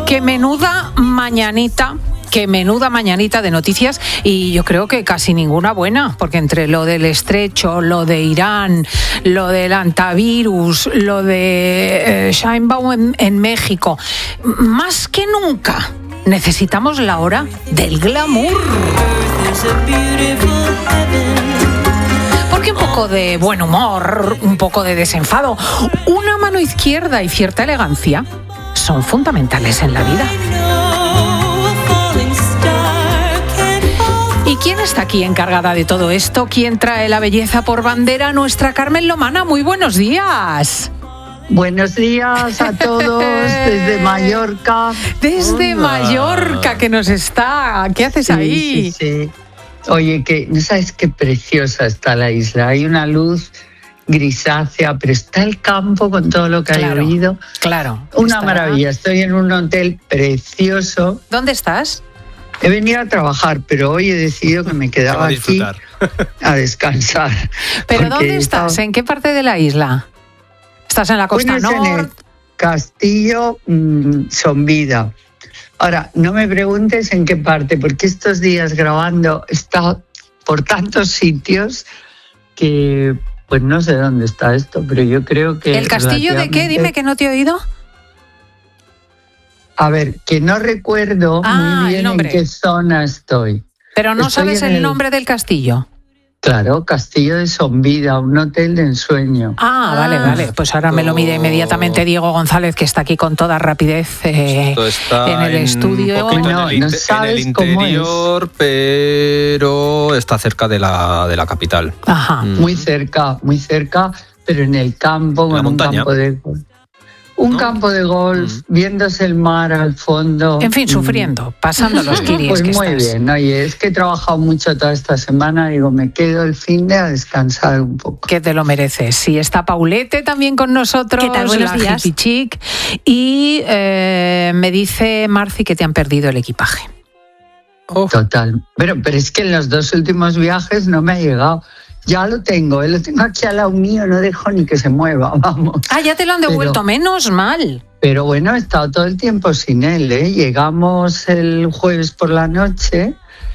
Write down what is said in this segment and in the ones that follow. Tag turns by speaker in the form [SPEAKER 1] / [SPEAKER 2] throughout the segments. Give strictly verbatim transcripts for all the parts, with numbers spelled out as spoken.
[SPEAKER 1] que menuda mañanita. Que menuda mañanita de noticias, y yo creo que casi ninguna buena, porque entre lo del estrecho, lo de Irán, lo del antivirus, lo de eh, Sheinbaum en, en México, más que nunca necesitamos la hora del glamour. Porque un poco de buen humor, un poco de desenfado, una mano izquierda y cierta elegancia son fundamentales en la vida. ¿Y quién está aquí encargada de todo esto? ¿Quién trae la belleza por bandera? Nuestra Carmen Lomana. Muy buenos días.
[SPEAKER 2] Buenos días a todos desde Mallorca.
[SPEAKER 1] Desde
[SPEAKER 3] Hola.
[SPEAKER 1] Mallorca, que nos está. ¿Qué haces
[SPEAKER 2] Sí,
[SPEAKER 1] ahí?
[SPEAKER 2] Sí, sí. Oye, que no sabes qué preciosa está la isla. Hay una luz grisácea, pero está el campo con todo lo que ha
[SPEAKER 1] Claro,
[SPEAKER 2] llovido.
[SPEAKER 1] Claro.
[SPEAKER 2] Una
[SPEAKER 1] Está-
[SPEAKER 2] maravilla. Estoy en un hotel precioso.
[SPEAKER 1] ¿Dónde estás?
[SPEAKER 2] He venido a trabajar, pero hoy he decidido que me quedaba
[SPEAKER 3] Va a
[SPEAKER 2] aquí
[SPEAKER 3] disfrutar.
[SPEAKER 2] a descansar.
[SPEAKER 1] ¿Pero
[SPEAKER 2] Porque
[SPEAKER 1] dónde estás?
[SPEAKER 2] estaba-
[SPEAKER 1] ¿En qué parte de la isla? ¿Estás en la costa
[SPEAKER 2] Bueno, es en el
[SPEAKER 1] norte?
[SPEAKER 2] Castillo mmm, Sonvida. Ahora, no me preguntes en qué parte, porque estos días grabando he estado por tantos sitios que pues no sé dónde está esto, pero yo creo que...
[SPEAKER 1] ¿El castillo de qué?
[SPEAKER 2] relativamente-
[SPEAKER 1] Dime, que no te he oído.
[SPEAKER 2] A ver, que no recuerdo
[SPEAKER 1] Ah,
[SPEAKER 2] muy
[SPEAKER 1] el
[SPEAKER 2] bien en
[SPEAKER 1] nombre.
[SPEAKER 2] qué zona estoy.
[SPEAKER 1] Pero no
[SPEAKER 2] Estoy
[SPEAKER 1] sabes
[SPEAKER 2] en
[SPEAKER 1] el
[SPEAKER 2] el-
[SPEAKER 1] nombre del castillo.
[SPEAKER 2] Claro, Castillo de Sonvida, un hotel de ensueño.
[SPEAKER 1] Ah, vale, vale. Pues ahora me lo mide inmediatamente Diego González, que está aquí con toda rapidez eh,
[SPEAKER 3] Esto está
[SPEAKER 1] en el estudio.
[SPEAKER 3] Un poquito
[SPEAKER 2] No,
[SPEAKER 3] en el,
[SPEAKER 2] no
[SPEAKER 3] inte-
[SPEAKER 2] sabes
[SPEAKER 3] en el
[SPEAKER 2] cómo es.
[SPEAKER 3] interior, pero está cerca de la, de la capital.
[SPEAKER 1] Ajá.
[SPEAKER 3] Mm.
[SPEAKER 2] Muy cerca, muy cerca, pero en el campo,
[SPEAKER 3] ¿En la
[SPEAKER 2] en un
[SPEAKER 3] montaña?
[SPEAKER 2] campo de golf. Un
[SPEAKER 3] ¿No?
[SPEAKER 2] campo de golf,
[SPEAKER 3] Mm.
[SPEAKER 2] viéndose el mar al fondo.
[SPEAKER 1] En fin,
[SPEAKER 2] Mm.
[SPEAKER 1] sufriendo, pasando los kiris
[SPEAKER 2] Pues
[SPEAKER 1] que
[SPEAKER 2] muy
[SPEAKER 1] estás.
[SPEAKER 2] bien, oye, es que he trabajado mucho toda esta semana, digo, me quedo el fin de a descansar un poco.
[SPEAKER 1] Que te lo mereces. Sí, está Paulete también con nosotros.
[SPEAKER 4] ¿Qué tal? Buenos
[SPEAKER 1] la
[SPEAKER 4] días.
[SPEAKER 1] hippie chic. Y eh, me dice Marci que te han perdido el equipaje.
[SPEAKER 3] Oh,
[SPEAKER 2] Total. Pero, pero es que en los dos últimos viajes no me ha llegado. Ya lo tengo, ¿eh? Lo tengo aquí al lado mío, no dejo ni que se mueva, vamos.
[SPEAKER 1] Ah, ya te lo han
[SPEAKER 2] Pero-
[SPEAKER 1] devuelto, menos mal.
[SPEAKER 2] Pero bueno, he estado todo el tiempo sin él, ¿eh? Llegamos el jueves por la noche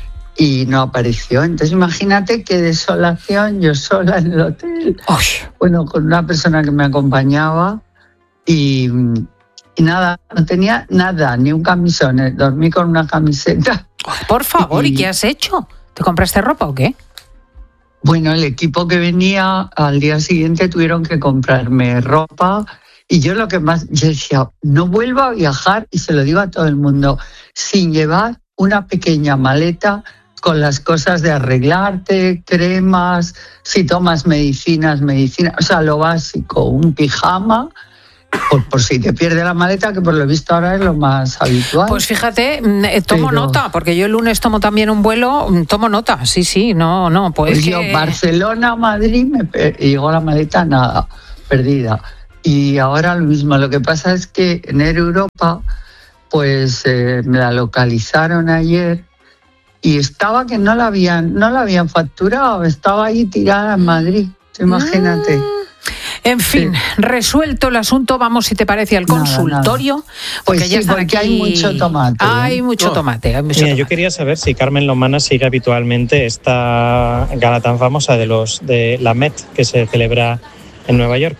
[SPEAKER 2] y no apareció. Entonces imagínate qué desolación, yo sola en el hotel.
[SPEAKER 1] Uy,
[SPEAKER 2] Bueno, con una persona que me acompañaba y, y nada, no tenía nada, ni un camisón. eh, Dormí con una camiseta.
[SPEAKER 1] por favor, ¿y
[SPEAKER 2] Y-
[SPEAKER 1] qué has hecho? ¿Te compraste ropa o qué?
[SPEAKER 2] Bueno, el equipo que venía al día siguiente tuvieron que comprarme ropa y yo lo que más, yo decía, no vuelvo a viajar, y se lo digo a todo el mundo, sin llevar una pequeña maleta con las cosas de arreglarte, cremas, si tomas medicinas, medicinas, o sea, lo básico, un pijama, por, por si te pierde la maleta, que por lo visto ahora es lo más habitual.
[SPEAKER 1] Pues fíjate, mm, eh, tomo
[SPEAKER 2] Pero-
[SPEAKER 1] nota, porque yo el lunes tomo también un vuelo, mm, tomo nota, sí, sí, no, no, pues,
[SPEAKER 2] Pues yo,
[SPEAKER 1] que-
[SPEAKER 2] Barcelona, Madrid, me pe- y llegó la maleta nada, perdida. Y ahora lo mismo. Lo que pasa es que en Air Europa, pues eh, me la localizaron ayer y estaba que no la habían, no la habían facturado, estaba ahí tirada en Madrid. Imagínate.
[SPEAKER 1] En fin, resuelto el asunto, vamos, si te parece, al
[SPEAKER 2] Nada,
[SPEAKER 1] consultorio.
[SPEAKER 2] Pues
[SPEAKER 1] ya
[SPEAKER 2] sí,
[SPEAKER 1] están
[SPEAKER 2] porque hay mucho tomate, ¿eh?
[SPEAKER 1] Hay mucho
[SPEAKER 3] Oh.
[SPEAKER 1] tomate, hay mucho
[SPEAKER 5] Mira, yo
[SPEAKER 1] tomate.
[SPEAKER 5] quería saber si Carmen Lomana sigue habitualmente esta gala tan famosa de los de la Met que se celebra en Nueva York.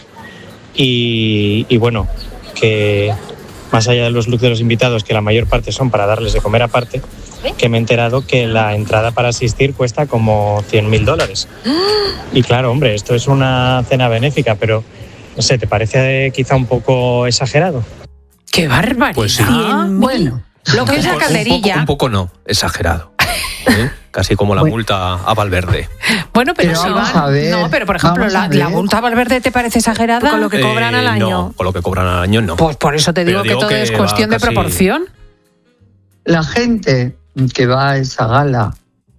[SPEAKER 5] Y, y bueno, que más allá de los looks de los invitados, que la mayor parte son para darles de comer aparte, que me he enterado que la entrada para asistir cuesta como cien mil dólares. Y claro, hombre, esto es una cena benéfica, pero no sé, ¿te parece quizá un poco exagerado?
[SPEAKER 1] ¡Qué barbaridad!
[SPEAKER 3] Pues sí.
[SPEAKER 2] Bueno,
[SPEAKER 1] Lo que es la
[SPEAKER 3] un poco-
[SPEAKER 1] calderilla.
[SPEAKER 3] Un poco, un poco no, exagerado. ¿eh? Casi como la
[SPEAKER 2] Bueno.
[SPEAKER 3] multa a Valverde.
[SPEAKER 1] Bueno, pero,
[SPEAKER 2] Pero
[SPEAKER 1] si
[SPEAKER 2] vamos
[SPEAKER 1] van-
[SPEAKER 2] a ver,
[SPEAKER 1] No, pero por ejemplo,
[SPEAKER 2] vamos
[SPEAKER 1] la,
[SPEAKER 2] a ver.
[SPEAKER 1] la multa a Valverde te parece exagerada.
[SPEAKER 4] Con lo que cobran al
[SPEAKER 3] Eh,
[SPEAKER 4] año.
[SPEAKER 3] No, con lo que cobran al año no.
[SPEAKER 1] Pues por eso te digo,
[SPEAKER 3] Pero
[SPEAKER 1] que
[SPEAKER 3] digo
[SPEAKER 1] todo
[SPEAKER 3] que
[SPEAKER 1] es
[SPEAKER 3] va
[SPEAKER 1] cuestión de
[SPEAKER 3] casi-
[SPEAKER 1] proporción.
[SPEAKER 2] la gente que va a esa gala,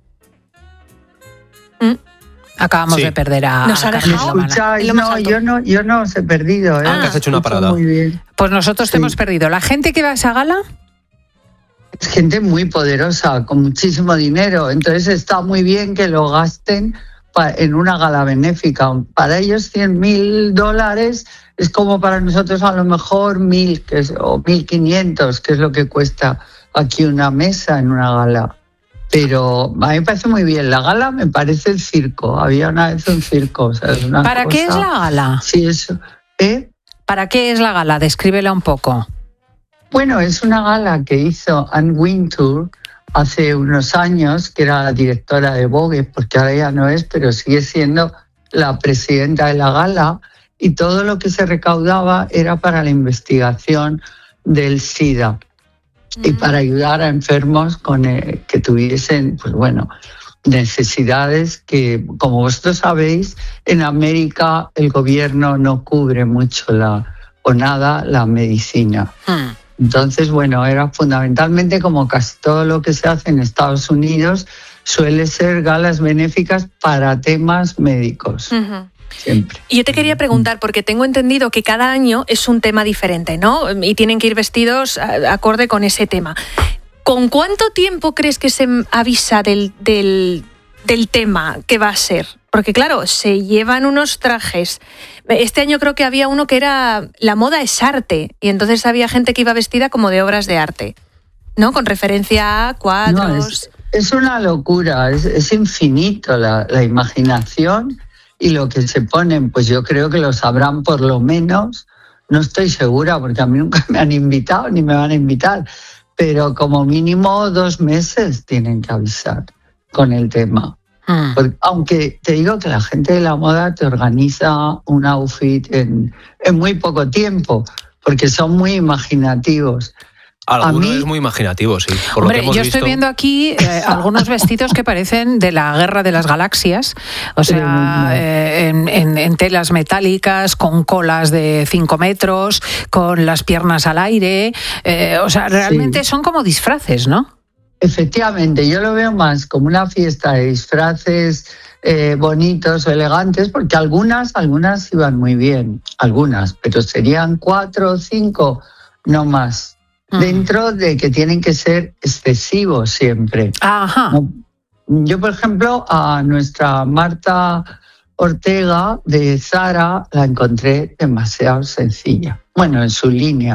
[SPEAKER 1] Acabamos
[SPEAKER 3] Sí.
[SPEAKER 1] de perder a,
[SPEAKER 4] Nos
[SPEAKER 1] a
[SPEAKER 4] ha
[SPEAKER 1] Carmen
[SPEAKER 4] dejado.
[SPEAKER 1] Lomana.
[SPEAKER 2] escucháis,
[SPEAKER 4] lo más
[SPEAKER 2] no,
[SPEAKER 4] alto.
[SPEAKER 2] yo no, yo no os he perdido, ¿eh?
[SPEAKER 3] Ah, que has hecho una
[SPEAKER 2] Escucho
[SPEAKER 3] parada.
[SPEAKER 2] Muy bien.
[SPEAKER 1] Pues nosotros te
[SPEAKER 2] Sí.
[SPEAKER 1] hemos perdido. La gente que va a esa gala,
[SPEAKER 2] Es gente muy poderosa, con muchísimo dinero, entonces está muy bien que lo gasten en una gala benéfica. Para ellos cien mil dólares es como para nosotros a lo mejor mil que es, o mil quinientos, que es lo que cuesta aquí una mesa en una gala. Pero a mí me parece muy bien. La gala me parece el circo. Había una vez un circo. O sea, es una
[SPEAKER 1] ¿Para
[SPEAKER 2] cosa...
[SPEAKER 1] qué es la gala?
[SPEAKER 2] Sí, eso. ¿Eh?
[SPEAKER 1] ¿Para qué es la gala? Descríbela un poco.
[SPEAKER 2] Bueno, es una gala que hizo Anne Wintour hace unos años, que era la directora de Vogue, porque ahora ya no es, pero sigue siendo la presidenta de la gala, y todo lo que se recaudaba era para la investigación del SIDA mm. y para ayudar a enfermos con el, que tuviesen, pues bueno, necesidades que, como vosotros sabéis, en América el gobierno no cubre mucho la, o nada la medicina. Mm. Entonces, bueno, era fundamentalmente, como casi todo lo que se hace en Estados Unidos, suele ser galas benéficas para temas médicos. Uh-huh. Siempre.
[SPEAKER 4] Y yo te quería preguntar, porque tengo entendido que cada año es un tema diferente, ¿no? Y tienen que ir vestidos acorde con ese tema. ¿Con cuánto tiempo crees que se avisa del, del, del tema que va a ser? Porque claro, se llevan unos trajes. Este año creo que había uno que era la moda es arte, y entonces había gente que iba vestida como de obras de arte, ¿no? Con referencia a cuadros.
[SPEAKER 2] No, es, es una locura, es, es infinito la, la imaginación y lo que se ponen, pues yo creo que lo sabrán por lo menos, no estoy segura porque a mí nunca me han invitado ni me van a invitar, pero como mínimo dos meses tienen que avisar con el tema. Hmm. Porque, aunque te digo que la gente de la moda te organiza un outfit en, en muy poco tiempo, porque son muy imaginativos.
[SPEAKER 3] Alguno mí, es muy imaginativo, sí. Por
[SPEAKER 1] hombre,
[SPEAKER 3] lo que hemos
[SPEAKER 1] yo
[SPEAKER 3] visto.
[SPEAKER 1] Estoy viendo aquí eh, algunos vestidos que parecen de la Guerra de las Galaxias, o sea, eh, en, en, en telas metálicas, con colas de cinco metros, con las piernas al aire, eh, o sea, realmente sí. Son como disfraces, ¿no?
[SPEAKER 2] Efectivamente, yo lo veo más como una fiesta de disfraces eh, bonitos o elegantes, porque algunas, algunas iban muy bien, algunas, pero serían cuatro o cinco, no más. Dentro de que tienen que ser excesivos siempre.
[SPEAKER 1] Ajá.
[SPEAKER 2] Yo, por ejemplo, a nuestra Marta Ortega de Zara la encontré demasiado sencilla. Bueno, en su línea.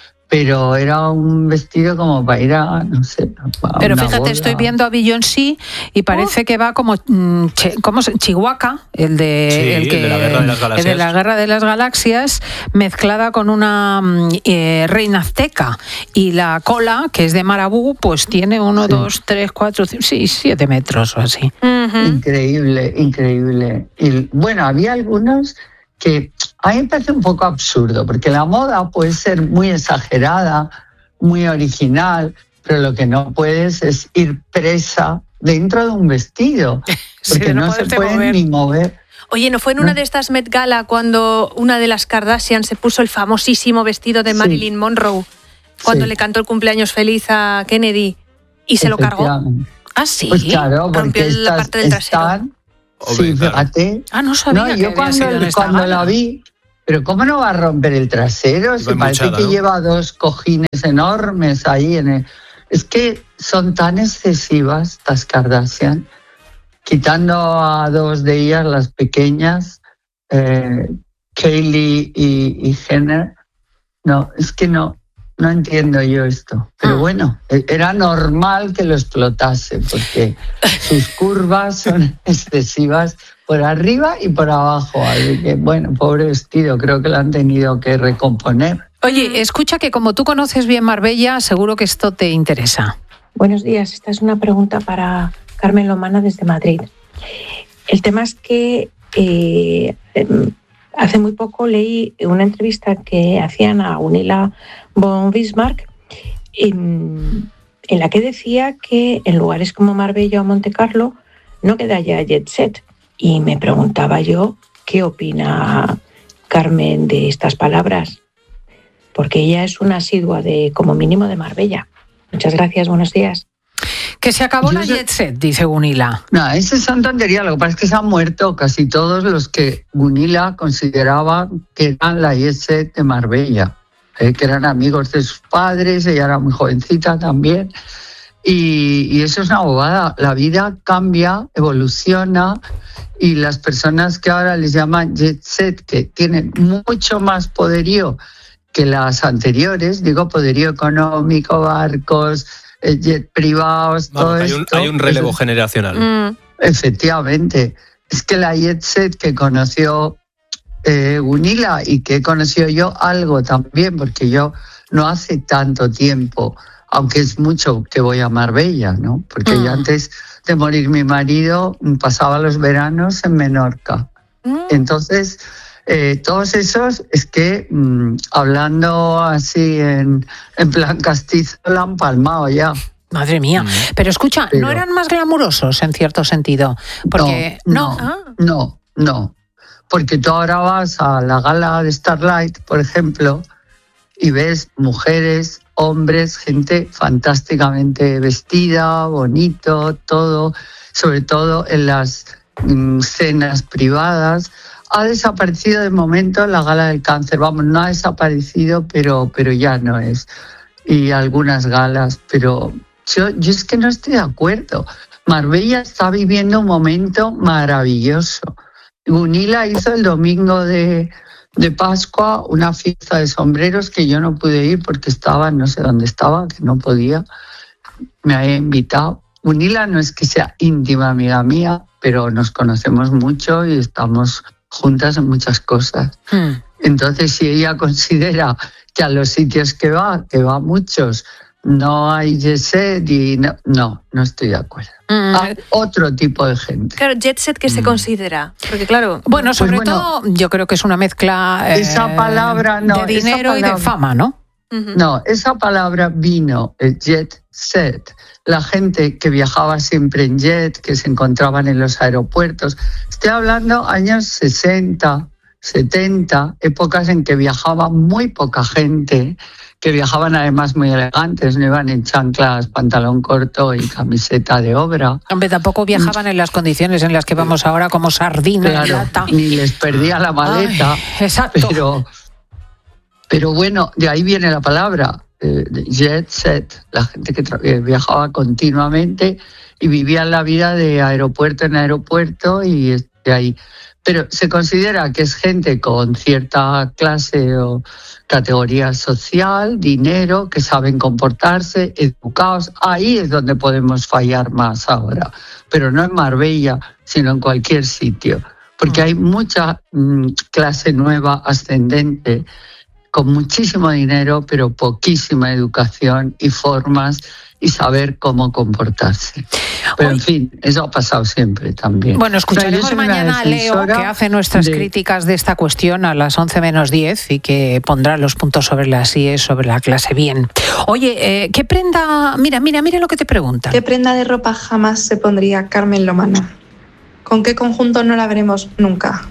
[SPEAKER 2] Pero era un vestido como para ir a, no sé, a
[SPEAKER 1] Pero
[SPEAKER 2] una
[SPEAKER 1] fíjate,
[SPEAKER 2] boda.
[SPEAKER 1] Estoy viendo a Beyoncé y parece oh. que va como, ¿cómo se? Chihuahua, el de,
[SPEAKER 3] sí,
[SPEAKER 1] el que,
[SPEAKER 3] el de la Guerra de las Galaxias.
[SPEAKER 1] El de la Guerra de las Galaxias, mezclada con una eh, reina azteca. Y la cola, que es de marabú, pues tiene uno, sí. dos, tres, cuatro, cinco, sí, siete metros o así.
[SPEAKER 2] Uh-huh. Increíble, increíble. Y bueno, había algunos que a mí me parece un poco absurdo, porque la moda puede ser muy exagerada, muy original, pero lo que no puedes es ir presa dentro de un vestido, porque sí, no, no se pueden mover. ni mover.
[SPEAKER 4] Oye, ¿no fue en una de estas Met Gala cuando una de las Kardashian se puso el famosísimo vestido de Marilyn sí. Monroe, cuando sí. le cantó el cumpleaños feliz a Kennedy y se lo cargó?
[SPEAKER 1] ¿Ah, sí?
[SPEAKER 2] Pues claro, porque
[SPEAKER 4] rompió
[SPEAKER 2] estas,
[SPEAKER 4] la parte del trasero.
[SPEAKER 2] Están, sí, fíjate.
[SPEAKER 1] Ah, no sabía.
[SPEAKER 2] No,
[SPEAKER 1] que
[SPEAKER 2] yo cuando, cuando la vi, pero ¿cómo no va a romper el trasero? Se parece muchada, que ¿no? lleva dos cojines enormes ahí. En el... Es que son tan excesivas las Kardashian, quitando a dos de ellas, las pequeñas, eh, Kylie y, y Jenner. No, es que no. No entiendo yo esto, pero bueno, era normal que lo explotase porque sus curvas son excesivas por arriba y por abajo, así que bueno, pobre vestido, creo que lo han tenido que recomponer.
[SPEAKER 1] Oye, escucha que como tú conoces bien Marbella, seguro que esto te interesa.
[SPEAKER 6] Buenos días, esta es una pregunta para Carmen Lomana desde Madrid. El tema es que eh, hace muy poco leí una entrevista que hacían a Gunilla von Bismarck en, en la que decía que en lugares como Marbella o Montecarlo no queda ya jet set. Y me preguntaba yo qué opina Carmen de estas palabras, porque ella es una asidua de como mínimo de Marbella. Muchas gracias, buenos días.
[SPEAKER 1] Que se acabó
[SPEAKER 2] Yo
[SPEAKER 1] la
[SPEAKER 2] sé...
[SPEAKER 1] jet set, dice Gunilla.
[SPEAKER 2] No, eso son tonterías. Lo que pasa es que se han muerto casi todos los que Gunilla consideraba que eran la jet set de Marbella, eh, que eran amigos de sus padres, ella era muy jovencita también. Y, y eso es una bobada. La vida cambia, evoluciona, y las personas que ahora les llaman jet set, que tienen mucho más poderío que las anteriores, digo poderío económico, barcos, jet privados,
[SPEAKER 3] Vamos,
[SPEAKER 2] todo
[SPEAKER 3] hay un,
[SPEAKER 2] esto.
[SPEAKER 3] hay un relevo
[SPEAKER 2] es,
[SPEAKER 3] generacional.
[SPEAKER 4] Mm.
[SPEAKER 2] Efectivamente. Es que la jet set que conoció eh, Gunilla y que he conocido yo algo también, porque yo no hace tanto tiempo, aunque es mucho que voy a Marbella, ¿no? Porque
[SPEAKER 1] Mm.
[SPEAKER 2] yo antes de morir mi marido pasaba los veranos en Menorca.
[SPEAKER 4] Mm.
[SPEAKER 2] Entonces, eh, todos esos, es que mmm, hablando así en, en plan castizo, la han palmado ya.
[SPEAKER 1] Madre mía.
[SPEAKER 3] Mm.
[SPEAKER 1] Pero escucha,
[SPEAKER 2] Pero-
[SPEAKER 1] ¿no eran más glamurosos en cierto sentido? Porque
[SPEAKER 2] no,
[SPEAKER 1] no.
[SPEAKER 2] no,
[SPEAKER 4] Ah.
[SPEAKER 2] no, no. Porque tú ahora vas a la gala de Starlight, por ejemplo, y ves mujeres, hombres, gente fantásticamente vestida, bonito, todo, sobre todo en las mm, cenas privadas. Ha desaparecido de momento la gala del cáncer, vamos, no ha desaparecido, pero, pero ya no es. Y algunas galas, pero yo, yo es que no estoy de acuerdo. Marbella está viviendo un momento maravilloso. Gunilla hizo el domingo de, de Pascua una fiesta de sombreros que yo no pude ir porque estaba, no sé dónde estaba, que no podía. Me había invitado. Gunilla no es que sea íntima amiga mía, pero nos conocemos mucho y estamos juntas en muchas cosas.
[SPEAKER 1] Mm.
[SPEAKER 2] Entonces, si ella considera que a los sitios que va, que va a muchos, no hay jet set y no, no, no estoy de acuerdo.
[SPEAKER 1] Mm.
[SPEAKER 2] Hay otro tipo de gente.
[SPEAKER 4] Claro, jet set, ¿qué se considera? Porque claro,
[SPEAKER 1] Bueno, sobre
[SPEAKER 2] Pues bueno,
[SPEAKER 1] todo, yo creo que es una mezcla eh,
[SPEAKER 2] esa palabra, no,
[SPEAKER 1] de
[SPEAKER 2] esa
[SPEAKER 1] dinero y de
[SPEAKER 2] palabra-
[SPEAKER 1] fama, ¿no?
[SPEAKER 4] ujú.
[SPEAKER 2] No, esa palabra vino, el jet set. La gente que viajaba siempre en jet, que se encontraban en los aeropuertos. Estoy hablando años sesenta, setenta, épocas en que viajaba muy poca gente, que viajaban además muy elegantes, no iban en chanclas, pantalón corto y camiseta de obra.
[SPEAKER 1] Hombre, tampoco viajaban en las condiciones en las que vamos ahora como sardina en
[SPEAKER 2] Claro,
[SPEAKER 1] lata.
[SPEAKER 2] ni les perdía la maleta.
[SPEAKER 1] Ay, exacto.
[SPEAKER 2] Pero, pero bueno, de ahí viene la palabra, eh, jet set, la gente que tra- eh, viajaba continuamente y vivía la vida de aeropuerto en aeropuerto y es de ahí. Pero se considera que es gente con cierta clase o categoría social, dinero, que saben comportarse, educados. Ahí es donde podemos fallar más ahora, pero no en Marbella, sino en cualquier sitio, porque hay mucha mm, clase nueva ascendente con muchísimo dinero, pero poquísima educación y formas y saber cómo comportarse. Pero,
[SPEAKER 1] Oye.
[SPEAKER 2] en fin, eso ha pasado siempre también.
[SPEAKER 1] Bueno,
[SPEAKER 2] No,
[SPEAKER 1] escucharemos
[SPEAKER 2] yo soy una
[SPEAKER 1] mañana a Leo,
[SPEAKER 2] defensora
[SPEAKER 1] que hace nuestras
[SPEAKER 2] de-
[SPEAKER 1] críticas de esta cuestión a las once menos diez y que pondrá los puntos sobre las IES, sobre la clase bien. Oye, eh, ¿qué prenda? Mira, mira, mira lo que te preguntan.
[SPEAKER 7] ¿Qué prenda de ropa jamás se pondría Carmen Lomana? ¿Con qué conjunto no la veremos nunca?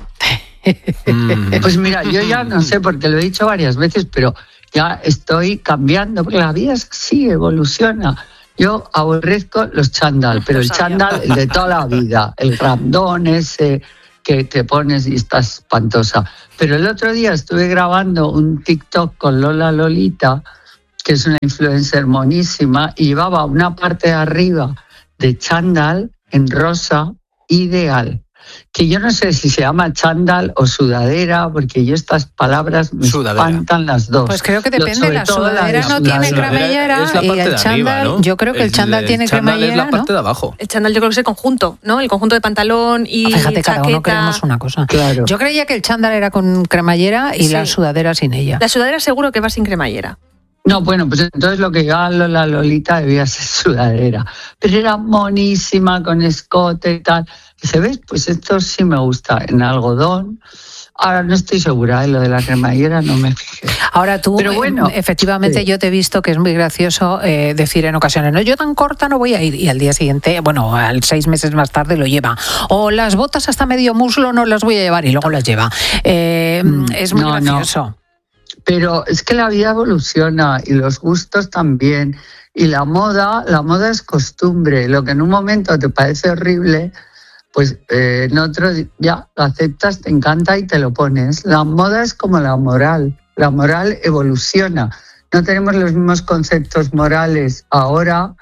[SPEAKER 3] Mm.
[SPEAKER 2] Pues mira, yo ya no sé, porque lo he dicho varias veces, pero ya estoy cambiando, porque la vida es así, evoluciona. Yo aborrezco los chándal, pero
[SPEAKER 4] Lo
[SPEAKER 2] el
[SPEAKER 4] sabía.
[SPEAKER 2] chándal, el de toda la vida, el grandón ese que te pones y estás espantosa. Pero el otro día estuve grabando un TikTok con Lola Lolita, que es una influencer monísima, y llevaba una parte de arriba de chándal en rosa ideal. Que yo no sé si se llama chándal o sudadera, porque yo estas palabras me
[SPEAKER 3] Sudadera.
[SPEAKER 2] espantan las dos.
[SPEAKER 1] Pues creo que
[SPEAKER 2] Lo-
[SPEAKER 1] depende,
[SPEAKER 2] sobre
[SPEAKER 1] la
[SPEAKER 2] todo la de
[SPEAKER 1] sudadera no tiene
[SPEAKER 2] sudadera.
[SPEAKER 1] cremallera
[SPEAKER 3] Es la
[SPEAKER 1] y
[SPEAKER 3] parte
[SPEAKER 1] el
[SPEAKER 3] de arriba,
[SPEAKER 1] chándal,
[SPEAKER 3] ¿no?
[SPEAKER 1] yo creo que el chándal tiene
[SPEAKER 3] chándal
[SPEAKER 1] cremallera,
[SPEAKER 3] es la
[SPEAKER 1] ¿no?
[SPEAKER 3] parte de abajo.
[SPEAKER 4] El chándal yo creo que es el conjunto, ¿no? El conjunto de pantalón y
[SPEAKER 1] Ah, Fíjate, cada uno
[SPEAKER 4] chaqueta.
[SPEAKER 1] creemos una cosa.
[SPEAKER 2] Claro.
[SPEAKER 1] Yo creía que el chándal era con cremallera y
[SPEAKER 4] Sí.
[SPEAKER 1] la sudadera sin ella.
[SPEAKER 4] La sudadera seguro que va sin cremallera.
[SPEAKER 2] No, bueno, pues entonces lo que llevaba Lola Lolita debía ser sudadera. Pero era monísima, con escote y tal. Dice, ¿ves? Pues esto sí me gusta, en algodón. Ahora no estoy segura, ¿eh? Lo de la cremallera no me fijé.
[SPEAKER 1] Ahora tú,
[SPEAKER 2] Pero bueno,
[SPEAKER 1] eh, efectivamente,
[SPEAKER 2] sí.
[SPEAKER 1] yo te he visto que es muy gracioso eh, decir en ocasiones, no, yo tan corta no voy a ir, y al día siguiente, bueno, al seis meses más tarde lo lleva. O las botas hasta medio muslo no las voy a llevar y luego las lleva. Eh,
[SPEAKER 2] Mm,
[SPEAKER 1] es muy
[SPEAKER 2] no, no.
[SPEAKER 1] gracioso.
[SPEAKER 2] Pero es que la vida evoluciona y los gustos también. Y la moda, la moda es costumbre. Lo que en un momento te parece horrible, pues eh, en otro ya lo aceptas, te encanta y te lo pones. La moda es como la moral. La moral evoluciona. No tenemos los mismos conceptos morales ahora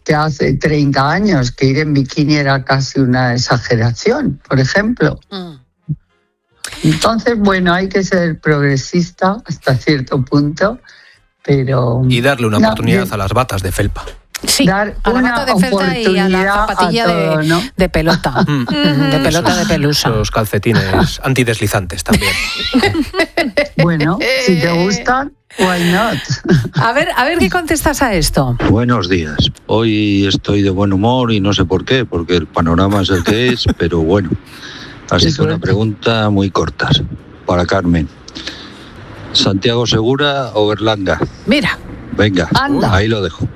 [SPEAKER 2] que hace treinta años, que ir en bikini era casi una exageración, por ejemplo. Mm. Entonces, bueno, hay que ser progresista hasta cierto punto, pero...
[SPEAKER 3] Y darle una
[SPEAKER 2] no,
[SPEAKER 3] oportunidad
[SPEAKER 2] de,
[SPEAKER 3] a las batas de felpa.
[SPEAKER 1] Sí,
[SPEAKER 2] dar
[SPEAKER 1] a la
[SPEAKER 2] una
[SPEAKER 1] bata de felpa y a la zapatilla a todo, de, ¿no? de pelota, de pelota
[SPEAKER 3] esos,
[SPEAKER 1] de pelusa.
[SPEAKER 3] Los calcetines antideslizantes también.
[SPEAKER 2] Bueno, si te gustan, why not?
[SPEAKER 1] A ver, a ver qué contestas a esto.
[SPEAKER 8] Buenos días. Hoy estoy de buen humor y no sé por qué, porque el panorama es el que es, pero bueno. Así que una pregunta muy corta para Carmen. ¿Santiago Segura o Berlanga?
[SPEAKER 1] Mira.
[SPEAKER 8] Venga,
[SPEAKER 2] Anda.
[SPEAKER 8] Ahí lo dejo.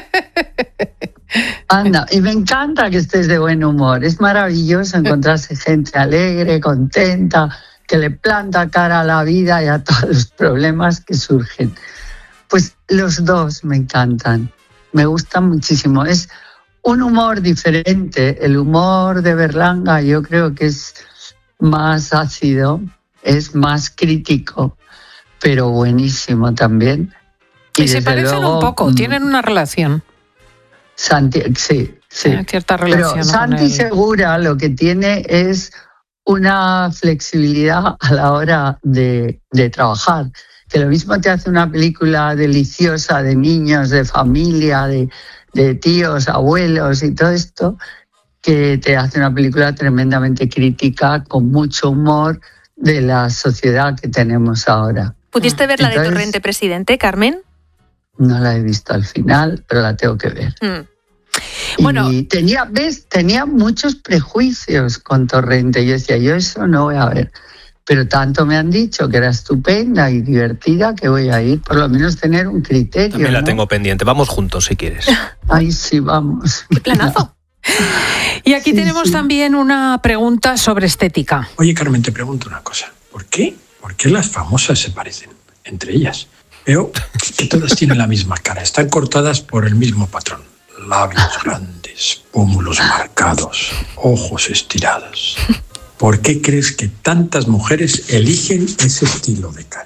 [SPEAKER 2] Anda, y me encanta que estés de buen humor. Es maravilloso encontrarse gente alegre, contenta, que le planta cara a la vida y a todos los problemas que surgen. Pues los dos me encantan, me gustan muchísimo. Es un humor diferente. El humor de Berlanga yo creo que es más ácido, es más crítico, pero buenísimo también.
[SPEAKER 1] Y, y se parecen luego, un poco, tienen una relación.
[SPEAKER 2] Santi, sí, sí.
[SPEAKER 1] Hay cierta relación.
[SPEAKER 2] Pero Santi Segura lo que tiene es una flexibilidad a la hora de, de trabajar. Que lo mismo te hace una película deliciosa de niños, de familia, de, de tíos, abuelos y todo esto, que te hace una película tremendamente crítica, con mucho humor de la sociedad que tenemos ahora.
[SPEAKER 4] ¿Pudiste ver la
[SPEAKER 2] Entonces,
[SPEAKER 4] de Torrente Presidente, Carmen?
[SPEAKER 2] No la he visto al final, pero la tengo que ver.
[SPEAKER 4] Mm.
[SPEAKER 2] Y
[SPEAKER 1] bueno,
[SPEAKER 2] tenía, ¿ves? Tenía muchos prejuicios con Torrente. Yo decía, yo eso no voy a ver. Pero tanto me han dicho que era estupenda y divertida que voy a ir, por lo menos tener un criterio.
[SPEAKER 3] También la
[SPEAKER 2] ¿no?
[SPEAKER 3] tengo pendiente. Vamos juntos si quieres.
[SPEAKER 2] Ay, sí, vamos.
[SPEAKER 4] ¡Qué planazo!
[SPEAKER 1] Y aquí
[SPEAKER 2] Sí,
[SPEAKER 1] tenemos
[SPEAKER 2] sí.
[SPEAKER 1] también una pregunta sobre estética.
[SPEAKER 9] Oye, Carmen, te pregunto una cosa. ¿Por qué? ¿Por qué las famosas se parecen entre ellas? Veo que todas tienen la misma cara. Están cortadas por el mismo patrón. Labios grandes, pómulos marcados, ojos estirados. ¿Por qué crees que tantas mujeres eligen ese estilo de cara?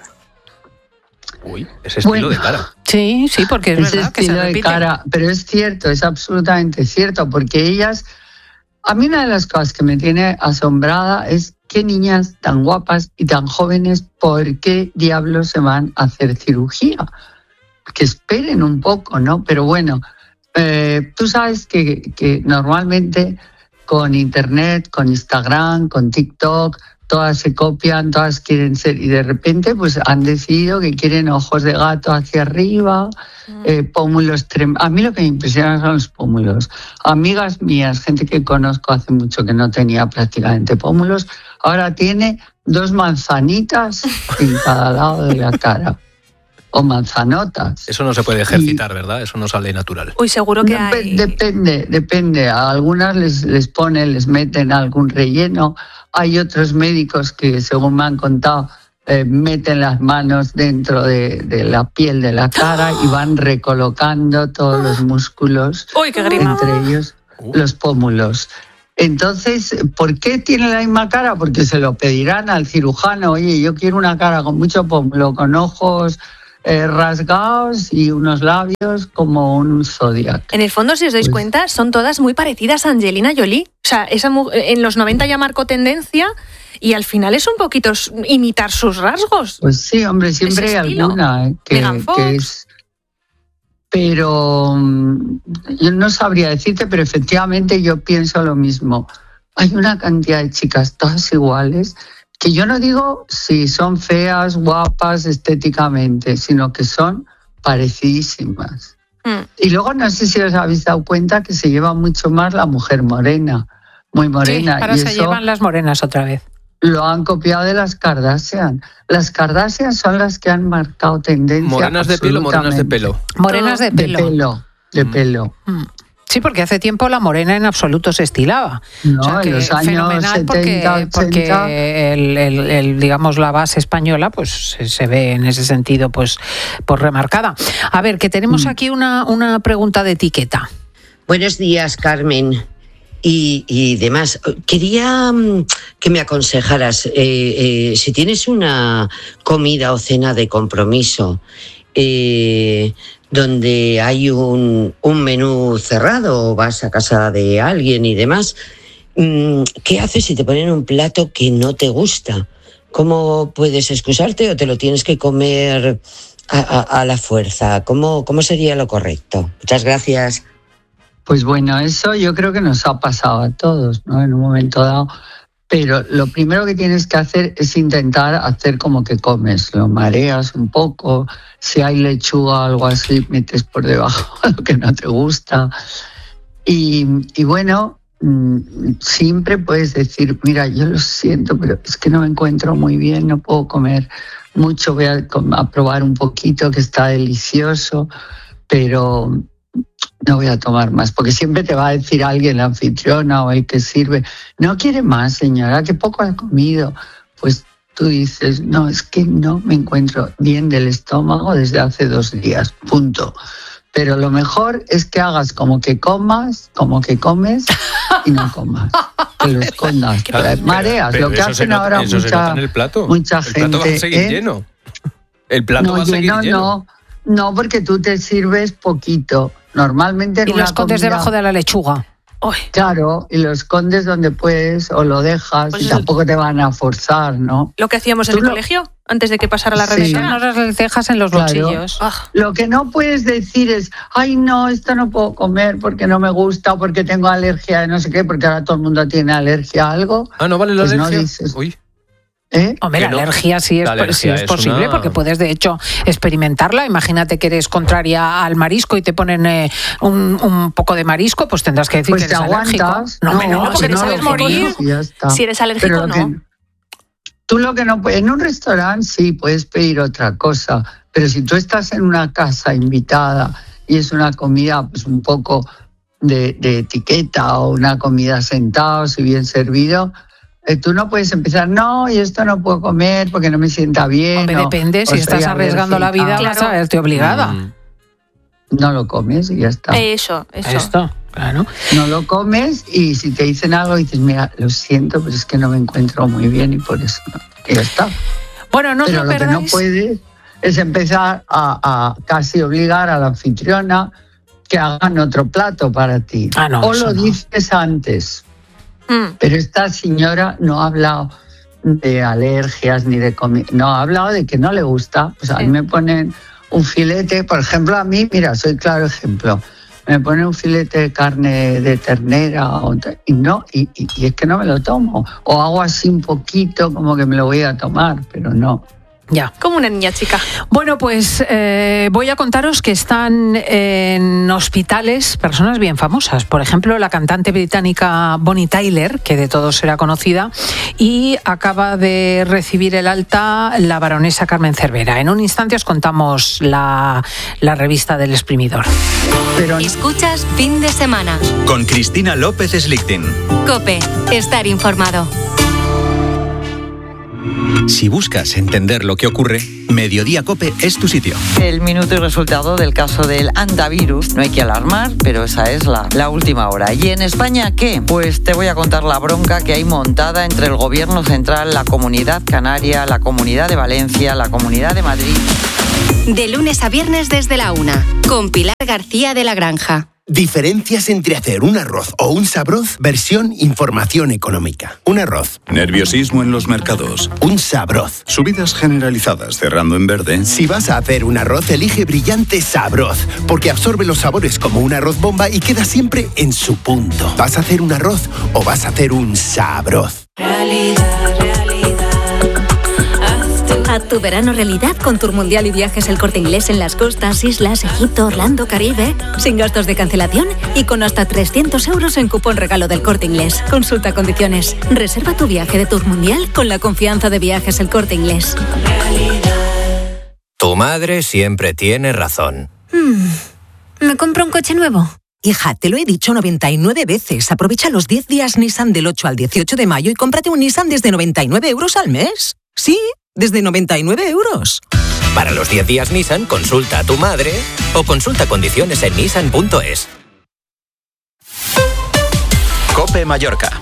[SPEAKER 3] Uy, ese estilo
[SPEAKER 2] Bueno.
[SPEAKER 3] de cara.
[SPEAKER 1] Sí, sí, porque es
[SPEAKER 2] Ese
[SPEAKER 1] verdad que se
[SPEAKER 2] estilo de
[SPEAKER 1] repite.
[SPEAKER 2] cara, pero es cierto, es absolutamente cierto, porque ellas, a mí una de las cosas que me tiene asombrada es qué niñas tan guapas y tan jóvenes, ¿por qué diablos se van a hacer cirugía? Que esperen un poco, ¿no? Pero bueno, eh, tú sabes que, que normalmente con Internet, con Instagram, con TikTok, todas se copian, todas quieren ser, y de repente pues han decidido que quieren ojos de gato hacia arriba, eh, pómulos tremendos. A mí lo que me impresiona son los pómulos. Amigas mías, gente que conozco hace mucho que no tenía prácticamente pómulos, ahora tiene dos manzanitas en cada lado de la cara. O manzanotas.
[SPEAKER 3] Eso no se puede ejercitar, y, ¿verdad? Eso no sale natural.
[SPEAKER 4] Uy, seguro que
[SPEAKER 2] Dep-
[SPEAKER 4] hay...
[SPEAKER 2] Depende, depende. A algunas les, les ponen, les meten algún relleno. Hay otros médicos que, según me han contado, eh, meten las manos dentro de, de la piel de la cara y van recolocando todos los músculos,
[SPEAKER 4] Uy, qué grima.
[SPEAKER 2] entre ellos los pómulos. Entonces, ¿por qué tiene la misma cara? Porque se lo pedirán al cirujano. Oye, yo quiero una cara con mucho pómulo, con ojos eh, rasgados y unos labios como un Zodiac.
[SPEAKER 4] En el fondo, si os dais
[SPEAKER 2] Pues-
[SPEAKER 4] cuenta, son todas muy parecidas a Angelina Jolie. O sea, esa mu- en los noventa ya marcó tendencia y al final es un poquito s- imitar sus rasgos.
[SPEAKER 2] Pues sí, hombre, siempre
[SPEAKER 4] Ese
[SPEAKER 2] hay
[SPEAKER 4] estilo.
[SPEAKER 2] alguna eh, que,
[SPEAKER 4] Megan Fox.
[SPEAKER 2] que es... Pero mm, yo no sabría decirte, pero efectivamente yo pienso lo mismo. Hay una cantidad de chicas todas iguales que yo no digo si son feas, guapas estéticamente, sino que son parecidísimas.
[SPEAKER 4] Mm.
[SPEAKER 2] Y luego no sé si os habéis dado cuenta que se lleva mucho más la mujer morena, muy morena.
[SPEAKER 1] Sí, ahora
[SPEAKER 2] y
[SPEAKER 1] se
[SPEAKER 2] eso
[SPEAKER 1] llevan las morenas otra vez.
[SPEAKER 2] lo han copiado de las Kardashian. Las Kardashian son las que han marcado tendencia.
[SPEAKER 3] ¿Morenas de piel o morenas de
[SPEAKER 2] absolutamente.
[SPEAKER 3] pelo?
[SPEAKER 1] Morenas de
[SPEAKER 2] De
[SPEAKER 1] pelo.
[SPEAKER 2] pelo, de
[SPEAKER 3] Mm.
[SPEAKER 2] pelo.
[SPEAKER 1] Mm. Sí, porque hace tiempo la morena en absoluto se estilaba.
[SPEAKER 2] No,
[SPEAKER 1] O sea, que
[SPEAKER 2] en los años
[SPEAKER 1] fenomenal porque,
[SPEAKER 2] setenta, ochenta.
[SPEAKER 1] porque el, el- el, digamos, la base española pues se, se ve en ese sentido pues, pues remarcada. A ver, que tenemos
[SPEAKER 2] Mm.
[SPEAKER 1] aquí una, una pregunta de etiqueta.
[SPEAKER 10] Buenos días, Carmen. Y, y demás, quería mm, que me aconsejaras, eh, eh, si tienes una comida o cena de compromiso, eh, donde hay un, un menú cerrado o vas a casa de alguien y demás, ¿qué haces si te ponen un plato que no te gusta? ¿Cómo puedes excusarte o te lo tienes que comer a, a, a la fuerza? ¿Cómo, ¿Cómo sería lo correcto? Muchas gracias.
[SPEAKER 2] Pues bueno, eso yo creo que nos ha pasado a todos, ¿no? En un momento dado. Pero lo primero que tienes que hacer es intentar hacer como que comes. Lo mareas un poco. Si hay lechuga o algo así, metes por debajo lo que no te gusta. Y, y bueno, siempre puedes decir, mira, yo lo siento, pero es que no me encuentro muy bien, no puedo comer mucho, voy a, a probar un poquito que está delicioso, pero no voy a tomar más, porque siempre te va a decir alguien, la anfitriona o el que sirve, no quiere más, señora, que poco ha comido. Pues tú dices, no, es que no me encuentro bien del estómago desde hace dos días, punto. Pero lo mejor es que hagas como que comas, como que comes y no comas. Que lo escondas.
[SPEAKER 11] Claro,
[SPEAKER 2] mareas,
[SPEAKER 11] pero
[SPEAKER 2] lo que hacen
[SPEAKER 11] nota,
[SPEAKER 2] ahora mucha,
[SPEAKER 11] en el plato.
[SPEAKER 2] mucha
[SPEAKER 11] el
[SPEAKER 2] gente.
[SPEAKER 11] El plato va a seguir
[SPEAKER 2] ¿eh?
[SPEAKER 11] lleno. El plato
[SPEAKER 2] no,
[SPEAKER 11] va a seguir
[SPEAKER 2] lleno,
[SPEAKER 11] lleno.
[SPEAKER 2] No, no, porque tú te sirves poquito. Normalmente en
[SPEAKER 1] y
[SPEAKER 2] una
[SPEAKER 1] lo escondes
[SPEAKER 2] comida,
[SPEAKER 1] debajo de la lechuga.
[SPEAKER 2] Claro, y lo escondes donde puedes o lo dejas pues y tampoco te van a forzar, ¿no?
[SPEAKER 4] Lo que hacíamos en el lo... colegio antes de que pasara la revisión.
[SPEAKER 1] Sí. No las lentejas en los claro. bolsillos.
[SPEAKER 2] Oh. Lo que no puedes decir es, ay no, esto no puedo comer porque no me gusta o porque tengo alergia de no sé qué, porque ahora todo el mundo tiene alergia a algo.
[SPEAKER 11] Ah, no vale la
[SPEAKER 2] pues
[SPEAKER 11] alergia.
[SPEAKER 2] No dices,
[SPEAKER 11] Uy.
[SPEAKER 2] ¿Eh?
[SPEAKER 1] Hombre, la
[SPEAKER 11] no?
[SPEAKER 1] alergia sí es,
[SPEAKER 11] alergia
[SPEAKER 1] sí es, es posible
[SPEAKER 11] una...
[SPEAKER 1] porque puedes de hecho experimentarla. Imagínate que eres contraria al marisco y te ponen eh, un, un poco de marisco, pues tendrás que decir
[SPEAKER 2] pues
[SPEAKER 1] que eres
[SPEAKER 2] te
[SPEAKER 1] alérgico.
[SPEAKER 2] aguantas.
[SPEAKER 1] No,
[SPEAKER 4] no, no porque
[SPEAKER 1] no,
[SPEAKER 4] te sabes morir. Si eres alérgico,
[SPEAKER 2] Pero
[SPEAKER 4] no.
[SPEAKER 2] Que, tú lo que no puedes, en un restaurante sí puedes pedir otra cosa, pero si tú estás en una casa invitada y es una comida pues un poco de, de etiqueta o una comida sentados y bien servido, tú no puedes empezar, no, y esto no puedo comer porque no me sienta bien.
[SPEAKER 1] Hombre,
[SPEAKER 2] o,
[SPEAKER 1] depende, si estás arriesgando la vida,
[SPEAKER 4] claro.
[SPEAKER 1] vas a verte obligada.
[SPEAKER 2] Mm. No lo comes y ya está.
[SPEAKER 4] Eso, eso.
[SPEAKER 1] Esto, claro.
[SPEAKER 2] No lo comes y si te dicen algo dices, mira, lo siento, pero es que no me encuentro muy bien y por eso no. Y ya está.
[SPEAKER 1] Bueno, no
[SPEAKER 2] pero
[SPEAKER 1] os
[SPEAKER 2] lo,
[SPEAKER 1] lo
[SPEAKER 2] lo que no puedes es empezar a, a casi obligar a la anfitriona que hagan otro plato para ti.
[SPEAKER 1] Ah, no,
[SPEAKER 2] o lo
[SPEAKER 1] no.
[SPEAKER 2] dices antes.
[SPEAKER 4] Mm.
[SPEAKER 2] Pero esta señora no ha hablado de alergias ni de comida, no ha hablado de que no le gusta. Pues a mí me ponen un filete, por ejemplo, a mí, mira, soy claro ejemplo, me ponen un filete de carne de ternera o, y no, y, y, y es que no me lo tomo. O hago así un poquito como que me lo voy a tomar, pero no.
[SPEAKER 1] Ya.
[SPEAKER 4] Como una niña chica.
[SPEAKER 1] Bueno, pues eh, voy a contaros que están en hospitales personas bien famosas. Por ejemplo, la cantante británica Bonnie Tyler, que de todos será conocida, y acaba de recibir el alta la baronesa Carmen Cervera. En un instante os contamos la, la revista del exprimidor.
[SPEAKER 12] Pero... Escuchas Fin de Semana.
[SPEAKER 13] Con Cristina López Slichting.
[SPEAKER 12] COPE. Estar informado.
[SPEAKER 13] Si buscas entender lo que ocurre, Mediodía COPE es tu sitio.
[SPEAKER 14] El minuto y resultado del caso del hantavirus. No hay que alarmar, pero esa es la, la última hora. ¿Y en España qué? Pues te voy a contar la bronca que hay montada entre el Gobierno Central, la Comunidad Canaria, la Comunidad de Valencia, la Comunidad de Madrid.
[SPEAKER 12] De lunes a viernes desde la una, con Pilar García de la Granja.
[SPEAKER 15] Diferencias entre hacer un arroz o un sabroz, versión información económica. Un arroz.
[SPEAKER 16] Nerviosismo en los mercados.
[SPEAKER 15] Un sabroz.
[SPEAKER 16] Subidas generalizadas cerrando en verde.
[SPEAKER 15] Si vas a hacer un arroz, elige Brillante Sabroz, porque absorbe los sabores como un arroz bomba y queda siempre en su punto. ¿Vas a hacer un arroz o vas a hacer un sabroz?
[SPEAKER 12] Realidad, realidad. Haz tu verano realidad con Tour Mundial y Viajes El Corte Inglés en las costas, islas, Egipto, Orlando, Caribe, sin gastos de cancelación y con hasta trescientos euros en cupón regalo del Corte Inglés. Consulta condiciones. Reserva tu viaje de Tour Mundial con la confianza de Viajes El Corte Inglés.
[SPEAKER 17] Tu madre siempre tiene razón.
[SPEAKER 12] Hmm. ¿Me compro un coche nuevo?
[SPEAKER 18] Hija, te lo he dicho noventa y nueve veces. Aprovecha los diez días Nissan del ocho al dieciocho de mayo y cómprate un Nissan desde noventa y nueve euros al mes. Sí, desde noventa y nueve euros.
[SPEAKER 17] Para los diez días Nissan, consulta a tu madre o consulta condiciones en nissan punto es.
[SPEAKER 13] COPE Mallorca.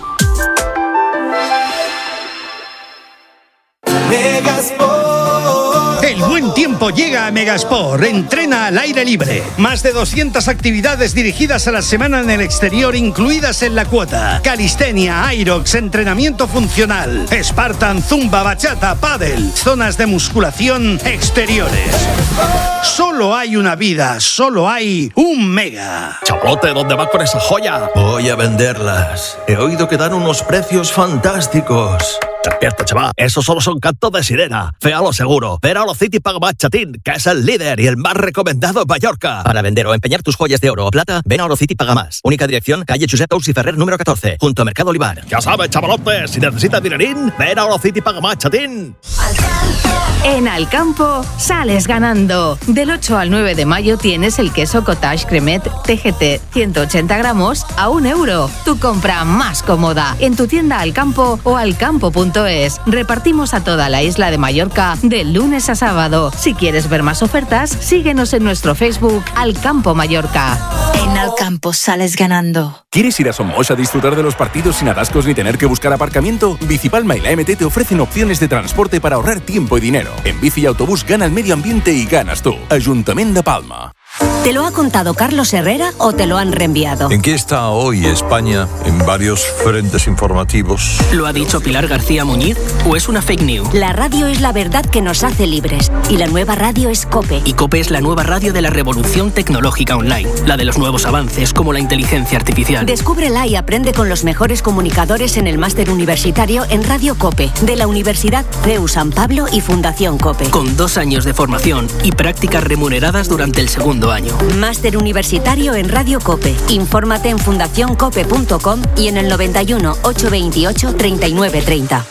[SPEAKER 11] El buen tiempo llega a Megasport. Entrena al aire libre. Más de doscientas actividades dirigidas a la semana en el exterior, incluidas en la cuota. Calistenia, Aerox, entrenamiento funcional, Spartan, Zumba, Bachata, Pádel, zonas de musculación exteriores. Solo hay una vida, solo hay un Mega.
[SPEAKER 19] Chavalote, ¿dónde vas con esa joya? Voy a venderlas. He oído que dan unos precios fantásticos. Despierta, chaval. Esos solo son cantos de sirena. Féalo seguro. Ven a Orocity Paga Más Chatín, que es el líder y el más recomendado en Mallorca. Para vender o empeñar tus joyas de oro o plata, ven a Orocity Paga Más. Única dirección, calle Josep Tous y Ferrer, número catorce, junto a Mercado Olivar. Ya sabes, chavalote, si necesitas dinerín, ven a Orocity Paga Más Chatín.
[SPEAKER 20] En Alcampo sales ganando. Del ocho al nueve de mayo tienes el queso Cottage Cremet T G T ciento ochenta gramos a un euro. Tu compra más cómoda en tu tienda Alcampo o alcampo punto es. Repartimos a toda la isla de Mallorca de lunes a sábado. Si quieres ver más ofertas, síguenos en nuestro Facebook Alcampo Mallorca.
[SPEAKER 21] En Alcampo sales ganando.
[SPEAKER 22] ¿Quieres ir a Somos a disfrutar de los partidos sin atascos ni tener que buscar aparcamiento? Bicipalma y la M T te ofrecen opciones de transporte para ahorrar tiempo y dinero. En bici y autobús gana el medio ambiente y ganas tú. Ayuntamiento de Palma.
[SPEAKER 20] ¿Te lo ha contado Carlos Herrera o te lo han reenviado?
[SPEAKER 23] ¿En qué está hoy España en varios frentes informativos?
[SPEAKER 24] ¿Lo ha dicho Pilar García Muñiz o es una fake news?
[SPEAKER 20] La radio es la verdad que nos hace libres y la nueva radio es COPE.
[SPEAKER 24] Y COPE es la nueva radio de la revolución tecnológica online, la de los nuevos avances como la inteligencia artificial.
[SPEAKER 20] Descúbrela y aprende con los mejores comunicadores en el máster universitario en Radio COPE de la Universidad C E U San Pablo y Fundación COPE.
[SPEAKER 24] Con dos años de formación y prácticas remuneradas durante el segundo año.
[SPEAKER 20] Máster universitario en Radio COPE. Infórmate en fundación cope punto com y en el noventa y uno, ochocientos veintiocho, treinta y nueve treinta.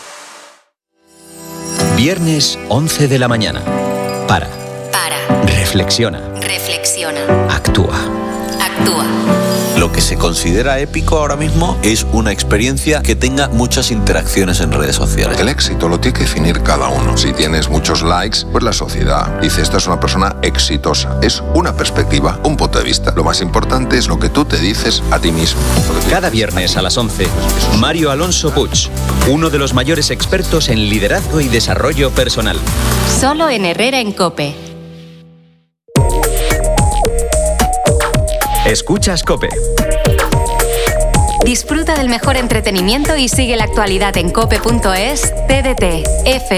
[SPEAKER 13] Viernes once de la mañana. Para.
[SPEAKER 21] Para.
[SPEAKER 13] Reflexiona.
[SPEAKER 21] Reflexiona.
[SPEAKER 13] Actúa.
[SPEAKER 21] Actúa.
[SPEAKER 25] Lo que se considera épico ahora mismo es una experiencia que tenga muchas interacciones en redes sociales.
[SPEAKER 26] El éxito lo tiene que definir cada uno. Si tienes muchos likes, pues la sociedad dice esta es una persona exitosa. Es una perspectiva, un punto de vista. Lo más importante es lo que tú te dices a ti mismo.
[SPEAKER 13] Cada viernes a las once, Mario Alonso Puig, uno de los mayores expertos en liderazgo y desarrollo personal.
[SPEAKER 21] Solo en Herrera en COPE.
[SPEAKER 13] Escuchas COPE.
[SPEAKER 21] Disfruta del mejor entretenimiento y sigue la actualidad en cope punto es, T D T, F